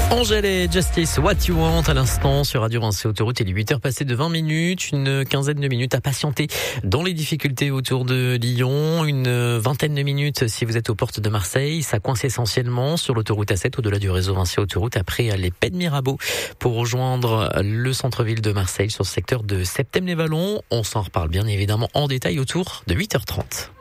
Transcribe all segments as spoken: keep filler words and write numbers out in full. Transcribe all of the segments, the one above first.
Angèle et Justice, What You Want à l'instant sur Radio Vinci Autoroute. Il est huit heures passées de vingt minutes, une quinzaine de minutes à patienter dans les difficultés autour de Lyon, une vingtaine de minutes si vous êtes aux portes de Marseille. Ça coince essentiellement sur l'autoroute A sept au-delà du réseau Vinci Autoroute après les Pays de Mirabeau pour rejoindre le centre-ville de Marseille sur le secteur de Septem-les-Vallons. On s'en reparle bien évidemment en détail autour de huit heures trente.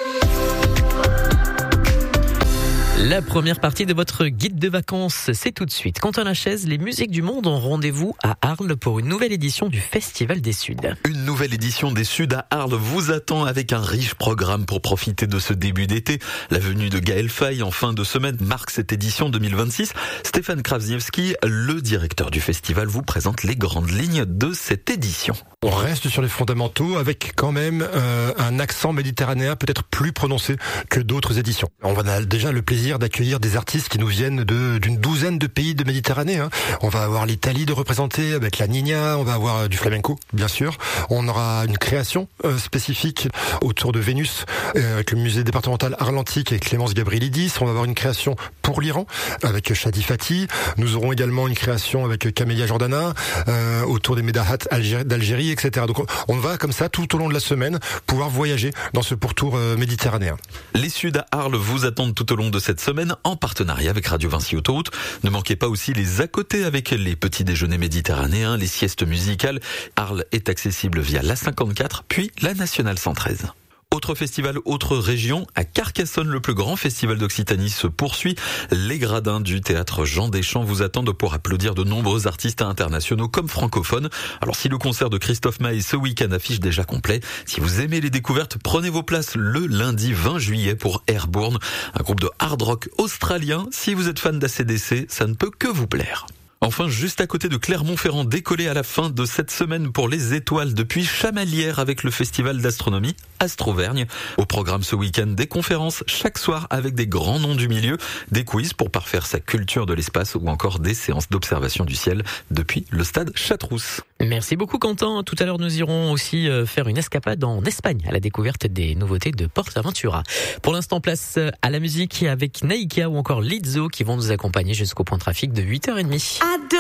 La première partie de votre guide de vacances, c'est tout de suite. Quentin Lachaise, les musiques du monde ont rendez-vous à Arles pour une nouvelle édition du Festival des Suds. Une nouvelle édition des Suds à Arles vous attend avec un riche programme pour profiter de ce début d'été. La venue de Gaël Faye en fin de semaine marque cette édition deux mille vingt-six. Stéphane Krawczewski, le directeur du festival, vous présente les grandes lignes de cette édition. On reste sur les fondamentaux avec quand même euh, un accent méditerranéen peut-être plus prononcé que d'autres éditions. On a déjà le plaisir d'accueillir des artistes qui nous viennent de, d'une douzaine de pays de Méditerranée. Hein. On va avoir l'Italie de représenter avec la Nina, on va avoir du flamenco, bien sûr. On aura une création euh, spécifique autour de Vénus euh, avec le musée départemental Arlantique et Clémence Gabrielidis. On va avoir une création pour l'Iran avec Shadi Fati. Nous aurons également une création avec Camélia Jordana euh, autour des Médahat d'Algérie, et cetera. Donc on va comme ça tout au long de la semaine pouvoir voyager dans ce pourtour euh, méditerranéen. Les Suds à Arles vous attendent tout au long de cette semaine en partenariat avec Radio Vinci Autoroute. Ne manquez pas aussi les à côté avec les petits déjeuners méditerranéens, les siestes musicales. Arles est accessible via l'A cinquante-quatre puis la Nationale cent treize. Autre festival, autre région, à Carcassonne, le plus grand festival d'Occitanie se poursuit. Les gradins du théâtre Jean Deschamps vous attendent pour applaudir de nombreux artistes internationaux comme francophones. Alors si le concert de Christophe Maé ce week-end affiche déjà complet, si vous aimez les découvertes, prenez vos places le lundi vingt juillet pour Airborne, un groupe de hard rock australien. Si vous êtes fan d'A C D C, ça ne peut que vous plaire. Enfin, juste à côté de Clermont-Ferrand, décollé à la fin de cette semaine pour les étoiles depuis Chamalières avec le festival d'astronomie Astrovergne. Au programme ce week-end, des conférences chaque soir avec des grands noms du milieu, des quiz pour parfaire sa culture de l'espace ou encore des séances d'observation du ciel depuis le stade Chatrousse. Merci beaucoup Quentin. Tout à l'heure, nous irons aussi faire une escapade en Espagne à la découverte des nouveautés de PortAventura. Pour l'instant, place à la musique avec Naïka ou encore Lizzo qui vont nous accompagner jusqu'au point trafic de huit heures trente.